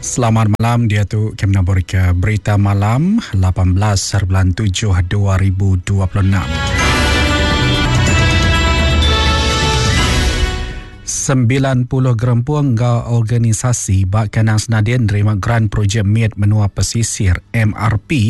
Selamat malam, dia tu Kemna Borika Berita Malam 18/7/2026. 90 gerempuang organisasi bakkanang senadian nerima grant projek MIT Menua Pesisir MRP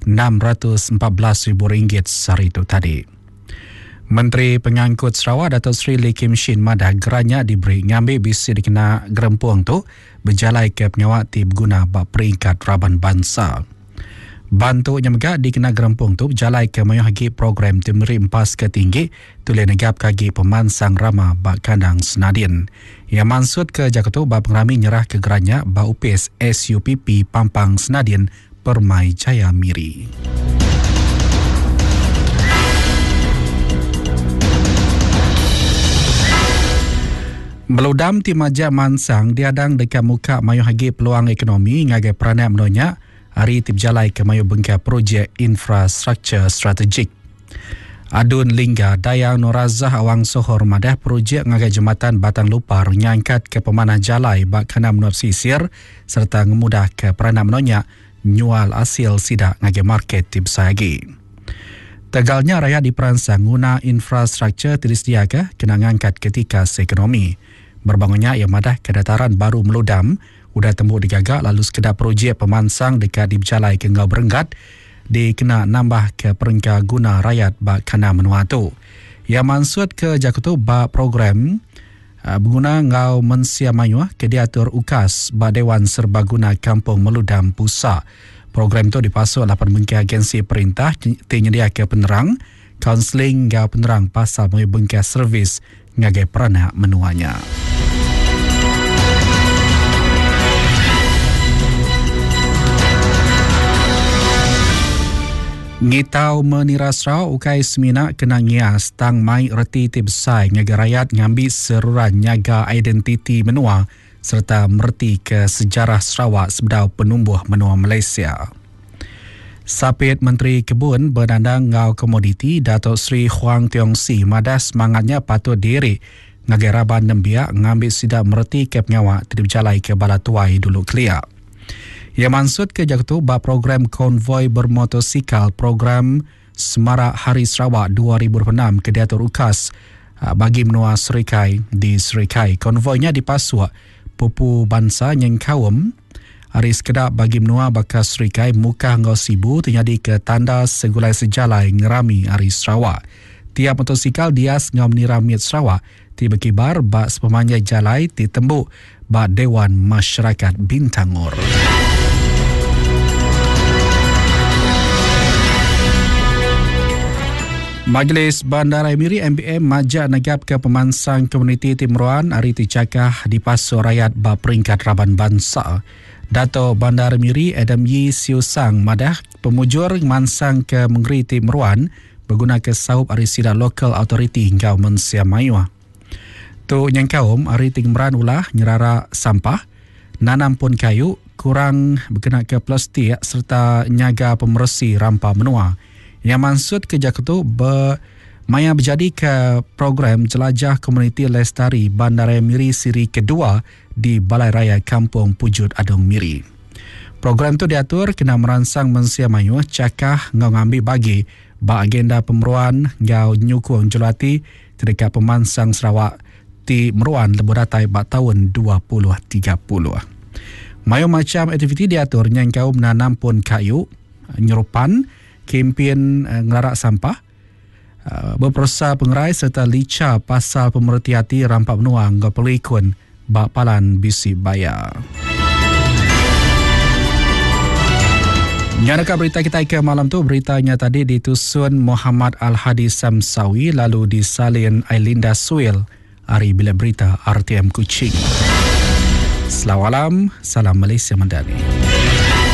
RM614,000 sehari itu tadi. Menteri Pengangkut Sarawak Datuk Seri Lee Kim Shin madah geranya diberi ngambil bisi dikena gerempuang tu berjalai ke pengawak ti berguna bak peringkat Raban Bangsa. Bantuknya megak dikena gerempuang tu berjalai ke mayuh hagi program timeri empas ke tinggi tulis negap kagi pemansang rama bak kandang senadin. Yang maksud ke Jakarta bak pengrami nyerah ke geranya bak upis SUPP Pampang Senadin Permai Jaya Miri. Meludam ti majak mansang diadang dekat muka mayuh hagi peluang ekonomi ngagai peranak menonyak hari ti berjalai ke mayuh bengkai projek infrastruktur strategik. Adun Lingga Dayang Norazah Awang Sohor madah projek ngagai jembatan Batang Lupar nyangkat ke pemanah jalai bak kana menua pesisir serta ngemudah ke peranak menonyak nyual hasil sidak ngagai market ti besagi. Tegalnya rakyat diperansang guna infrastruktur disediakan kena ngangkat ketika ekonomi. Berbangunnya ia madah kedataran baru meludam, udah tembuk digagak lalu sekedar projek pemansang dekat di berjalai ke ngau berenggat, dikena nambah ke peringkat guna rakyat bak kana menua tu. Ia maksud ke Jakarta bak program berguna ngau mensia mayuah ke diatur UKAS bak Dewan Serbaguna Kampung Meludam Pusat. Program itu dipasuk lapan bengkai agensi perintah tinyedia ke penerang, kaunseling ngau penerang pasal mayuh bengkai servis ngagai peranak menuanya. Ngitau menira Sarawak ukai semina kena ngias tang mai reti ti besai ngagai rakyat ngambil seruran nyaga identiti menua serta merti ke sejarah Sarawak sebedau penumbuh menua Malaysia. Sapit Menteri Kebun bernandang ngau komoditi Datuk Seri Huang Tiong Si madah semangatnya patut diri ngagai Raban Nembiak ngambil sidak merti ke pengawak tidak berjalai ke Balatuai dulu Kelia. Ia maksud ke Jakarta bak program konvoi bermotosikal program Semarak Hari Sarawak 2006 ke diatur UKAS bagi menua Serikai di Serikai. Konvoinya dipasuk Pupu Bangsa Nyeng Kawum hari sekedar bagi menua bakas Serikai muka ngau sibu terjadi ke tanda segulai sejalai ngerami Hari Sarawak. Tiap motosikal dias ngau menirami Sarawak tiba kibar bak sepemanjai jalai ditembuk bak Dewan Masyarakat Bintangor. Majlis Bandaraya Miri MBM majak negap ke pemansang komuniti Timruan hari dicakah di pasur rakyat bak peringkat Raban Bangsa. Dato' Bandar Miri Adam Yi Siu Sang madah pemujur mansang ke Mengeri Timruan berguna ke saup hari sidak lokal autoriti hingga mensia mayuah. Tu yang kaum hari Timruan ulah nyerara sampah, nanam pun kayu, kurang berkena ke plastik serta nyaga pemersi rampa menua. Yang maksud ke Jakarta maya berjadi ke program jelajah komuniti lestari Bandaraya Miri siri kedua di Balai Raya Kampung Pujut Adong Miri. Program itu diatur kena meransang mensia mayuh cakah ngau ngambil bagi bak agenda pemeruan ngau nyukung jelati terdekat pemansang Sarawak ti meruan lebuh datai bak tahun 2030. Mayu macam aktiviti diatur yang kaum menanam pun kayu, nyerupan, kempen ngelarak sampah, berprosa pengerai serta lica pasal pemerhati hati rampak menua ngau pelikun bak palan bisi bayar. Nyadakah berita kita ke malam tu, beritanya tadi ditusun Muhammad Al-Hadi Samsawi lalu disalin Ailinda Suil hari bila berita RTM Kuching. Selamat malam, salam Malaysia Madani.